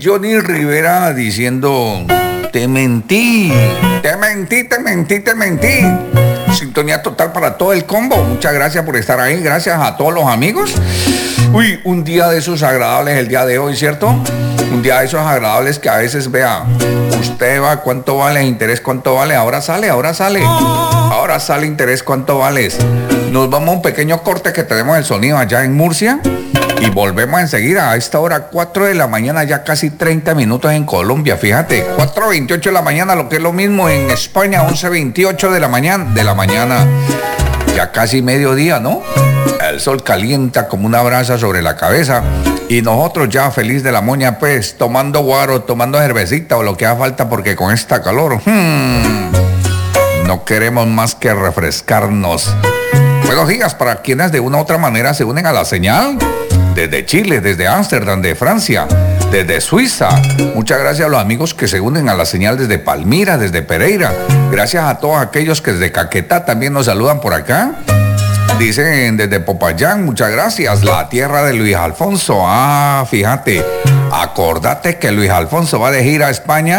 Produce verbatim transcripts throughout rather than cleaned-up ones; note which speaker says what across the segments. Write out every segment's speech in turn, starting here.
Speaker 1: Johnny Rivera diciendo, te mentí, te mentí, te mentí, te mentí. Sintonía total para todo el combo. Muchas gracias por estar ahí. Gracias a todos los amigos. Uy, un día de esos agradables el día de hoy, ¿cierto? Un día de esos agradables que a veces, vea, usted va, ¿cuánto vale? Interés, ¿cuánto vale? Ahora sale, ahora sale. Ahora sale interés, ¿cuánto vales? Nos vamos a un pequeño corte que tenemos el sonido allá en Murcia. Y volvemos enseguida a esta hora, cuatro de la mañana, ya casi treinta minutos en Colombia. Fíjate, cuatro veintiocho de la mañana, lo que es lo mismo en España, once veintiocho de la mañana. De la mañana, ya casi mediodía, ¿no? El sol calienta como una brasa sobre la cabeza. Y nosotros ya feliz de la moña, pues, tomando guaro, tomando cervecita o lo que haga falta, porque con esta calor, hmm, no queremos más que refrescarnos. Buenos días para quienes de una u otra manera se unen a la señal. Desde Chile, desde Ámsterdam, de Francia, desde Suiza. Muchas gracias a los amigos que se unen a la señal desde Palmira, desde Pereira. Gracias a todos aquellos que desde Caquetá también nos saludan por acá. Dicen desde Popayán, muchas gracias. La tierra de Luis Alfonso. Ah, fíjate, acordate que Luis Alfonso va de gira a España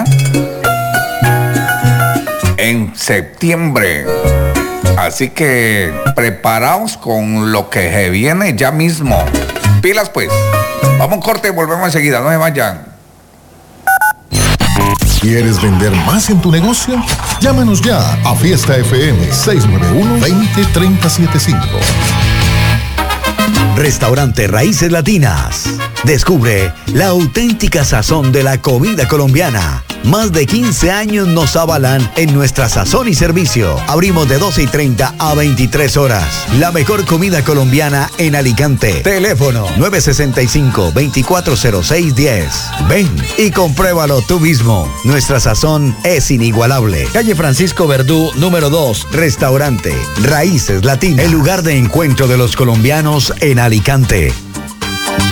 Speaker 1: en septiembre. Así que preparaos con lo que se viene ya mismo. Pilas pues. Vamos a un corte y volvemos enseguida. No se vayan.
Speaker 2: ¿Quieres vender más en tu negocio? Llámanos ya a Fiesta F M seis nueve uno, dos cero tres cero siete cinco.
Speaker 3: Restaurante Raíces Latinas. Descubre la auténtica sazón de la comida colombiana. Más de quince años nos avalan en nuestra sazón y servicio. Abrimos de doce y treinta a veintitrés horas. La mejor comida colombiana en Alicante. Teléfono nueve seis cinco, dos cuatro cero seis uno cero. Ven y compruébalo tú mismo. Nuestra sazón es inigualable. Calle Francisco Verdú, número dos. Restaurante Raíces Latinas. El lugar de encuentro de los colombianos en Alicante.